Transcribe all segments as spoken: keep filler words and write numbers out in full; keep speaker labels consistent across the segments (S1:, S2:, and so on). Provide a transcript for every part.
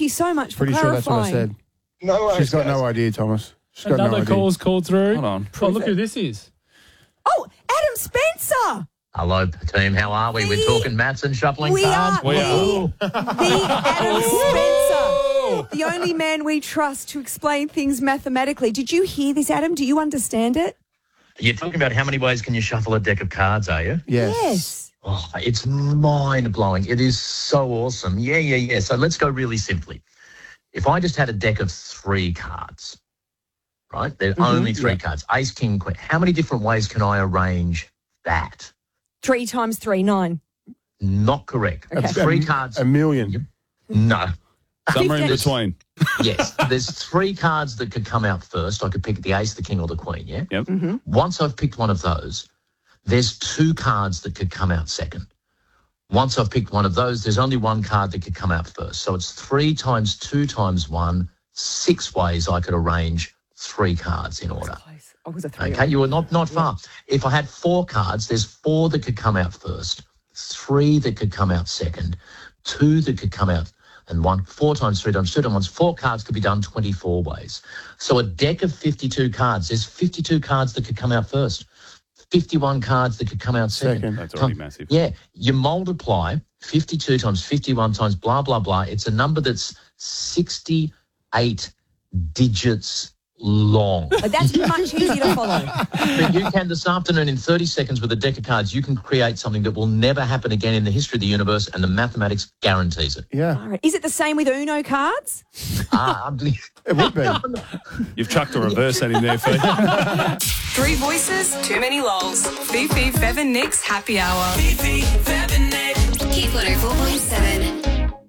S1: you so much for
S2: Pretty sure that's
S1: clarifying.
S2: what I said.
S3: No worries,
S2: She's got
S3: guys.
S2: no idea, Thomas. She's got
S4: Another
S2: no idea.
S4: call's called through.
S5: Hold on.
S4: Oh, look who this is.
S1: Oh, Adam Spencer.
S6: Hello, team. How are we?
S1: We-
S6: We're talking maths and shuffling
S1: We
S6: cards.
S1: are
S4: We
S1: the,
S4: are.
S1: the Adam Spencer, the only man we trust to explain things mathematically. Did you hear this, Adam? Do you understand it?
S6: You're talking about how many ways can you shuffle a deck of cards, are you?
S2: Yes.
S1: Yes.
S6: Oh, it's mind-blowing. It is so awesome. Yeah, yeah, yeah. So let's go really simply. If I just had a deck of three cards, right? There are only three
S2: yeah.
S6: cards. Ace, king, queen. How many different ways can I arrange that?
S1: Three times three, nine.
S6: Not correct.
S1: Okay.
S6: Three
S2: A-
S6: cards.
S2: A million.
S6: No.
S5: Somewhere in
S1: Fifty-
S5: between.
S6: Yes. There's three cards that could come out first. I could pick the ace, the king, or the queen, yeah?
S5: Yep.
S1: Mm-hmm.
S6: Once I've picked one of those, there's two cards that could come out second. Once I've picked one of those, there's only one card that could come out first. So it's three times two times one, six ways I could arrange three cards in order.
S1: Close. I was a three.
S6: Okay, you were not, not far. If I had four cards, there's four that could come out first, three that could come out second, two that could come out, and one, four times three times two times one, four cards could be done twenty-four ways. So a deck of fifty-two cards, there's fifty-two cards that could come out first, fifty-one cards that could come out second.
S2: Second.
S5: That's already
S6: Come-
S5: massive.
S6: Yeah, you multiply fifty-two times fifty-one times blah, blah, blah. It's a number that's sixty-eight digits long.
S1: But that's much easier to follow.
S6: But you can this afternoon in thirty seconds with a deck of cards, you can create something that will never happen again in the history of the universe, and the mathematics guarantees it.
S2: Yeah,
S1: All right. Is it the same with Uno cards?
S6: Ah, I'm-
S2: it would be.
S5: You've chucked a reverse at him there, Fee.
S7: Three voices, too many lols. Fifi, Fev and Nick's happy hour.
S8: Fifi, Fev and Nick.
S9: Hit one oh four point seven.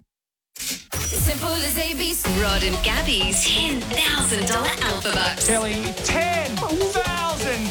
S9: Simple as A B C. Rod and Gabby's ten thousand dollars Alpha Bucks.
S8: Telling ten thousand.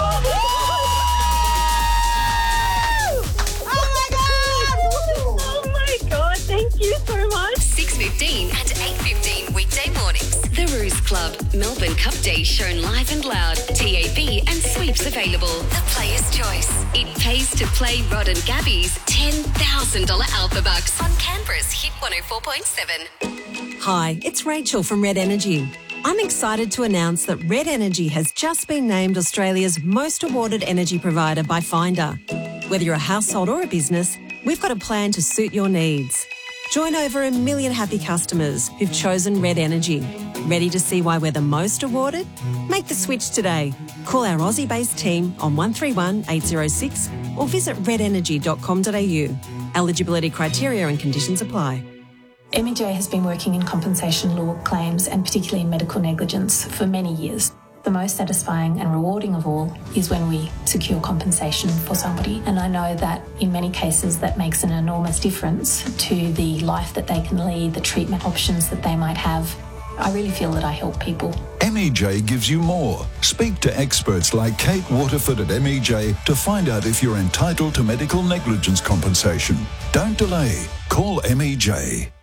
S10: Oh my God, thank you so much.
S9: six fifteen and eight fifteen weekday mornings. The Ruse Club, Melbourne Cup Day shown live and loud. T A B and sweeps available. The Player's Choice. It pays to play Rod and Gabby's ten thousand dollars Alpha Bucks on Canberra's Hit one oh four point seven.
S11: Hi, it's Rachel from Red Energy. I'm excited to announce that Red Energy has just been named Australia's most awarded energy provider by Finder. Whether you're a household or a business, we've got a plan to suit your needs. Join over a million happy customers who've chosen Red Energy. Ready to see why we're the most awarded? Make the switch today. Call our Aussie-based team on one three one, eight oh six or visit red energy dot com dot a u. Eligibility criteria and conditions apply.
S12: M E J has been working in compensation law claims and particularly in medical negligence for many years. The most satisfying and rewarding of all is when we secure compensation for somebody. And I know that in many cases that makes an enormous difference to the life that they can lead, the treatment options that they might have. I really feel that I help people.
S13: M E J gives you more. Speak to experts like Kate Waterford at M E J to find out if you're entitled to medical negligence compensation. Don't delay. Call M E J.